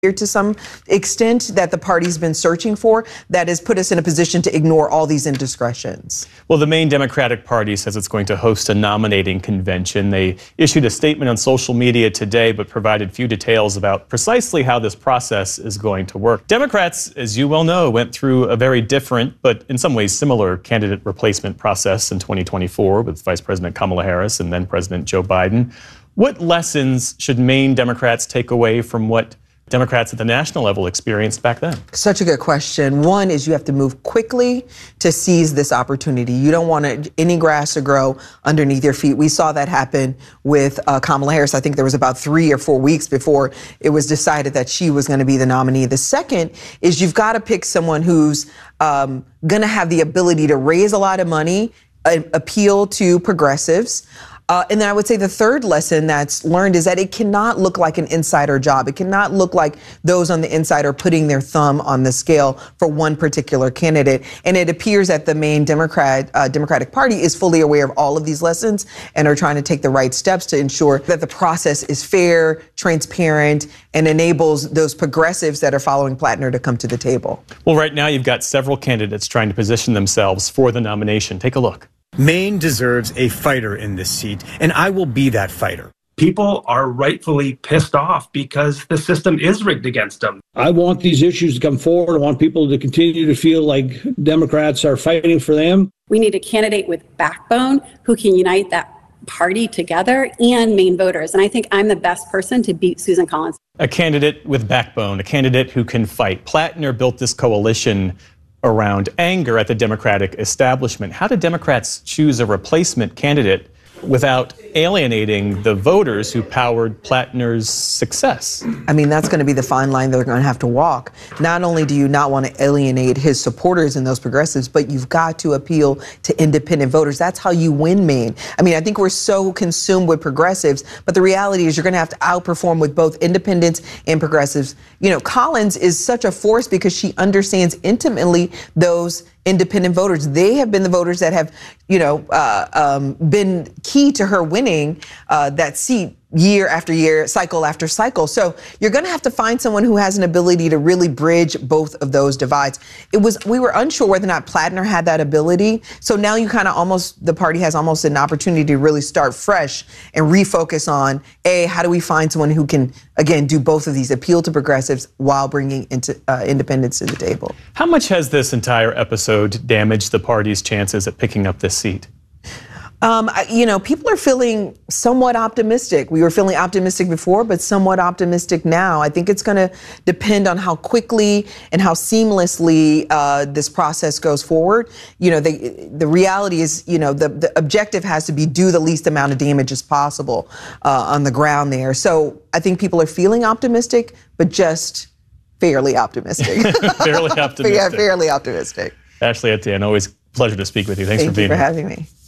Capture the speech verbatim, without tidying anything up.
to some extent that the party's been searching for that has put us in a position to ignore all these indiscretions. Well, the Maine Democratic Party says it's going to host a nominating convention. They issued a statement on social media today, but provided few details about precisely how this process is going to work. Democrats, as you well know, went through a very different, but in some ways similar, candidate replacement process in twenty twenty-four with Vice President Kamala Harris and then President Joe Biden. What lessons should Maine Democrats take away from what Democrats at the national level experienced back then? Such a good question. One is you have to move quickly to seize this opportunity. You don't want any grass to grow underneath your feet. We saw that happen with uh, Kamala Harris. I think there was about three or four weeks before it was decided that she was going to be the nominee. The second is you've got to pick someone who's um, going to have the ability to raise a lot of money, uh, appeal to progressives. Uh, and then I would say the third lesson that's learned is that it cannot look like an insider job. It cannot look like those on the inside are putting their thumb on the scale for one particular candidate. And it appears that the Maine Democrat, uh, Democratic Party is fully aware of all of these lessons and are trying to take the right steps to ensure that the process is fair, transparent, and enables those progressives that are following Plattner to come to the table. Well, right now you've got several candidates trying to position themselves for the nomination. Take a look. Maine deserves a fighter in this seat, and I will be that fighter. People are rightfully pissed off because the system is rigged against them. I want these issues to come forward. I want people to continue to feel like Democrats are fighting for them. We need a candidate with backbone who can unite that party together and Maine voters. And I think I'm the best person to beat Susan Collins. A candidate with backbone, a candidate who can fight. Plattner built this coalition around anger at the Democratic establishment. How did Democrats choose a replacement candidate without alienating the voters who powered Plattner's success? I mean, that's going to be the fine line they're going to have to walk. Not only do you not want to alienate his supporters and those progressives, but you've got to appeal to independent voters. That's how you win Maine. I mean, I think we're so consumed with progressives, but the reality is you're going to have to outperform with both independents and progressives. You know, Collins is such a force because she understands intimately those independent voters. They have been the voters that have, you know, uh, um, been key to her winning uh, that seat year after year, cycle after cycle. So you're going to have to find someone who has an ability to really bridge both of those divides. It was, we were unsure whether or not Plattner had that ability. So now you kind of almost, the party has almost an opportunity to really start fresh and refocus on, A, how do we find someone who can, again, do both of these, appeal to progressives while bringing into uh, independence to the table. How much has this entire episode damaged the party's chances at picking up this seat? Um, you know, people are feeling somewhat optimistic. We were feeling optimistic before, but somewhat optimistic now. I think it's going to depend on how quickly and how seamlessly uh, this process goes forward. You know, the the reality is, you know, the, the objective has to be do the least amount of damage as possible uh, on the ground there. So I think people are feeling optimistic, but just fairly optimistic. Fairly optimistic. Yeah, fairly optimistic. Ashley Etienne, always a pleasure to speak with you. Thanks Thank for being here. here. Thank you for having me.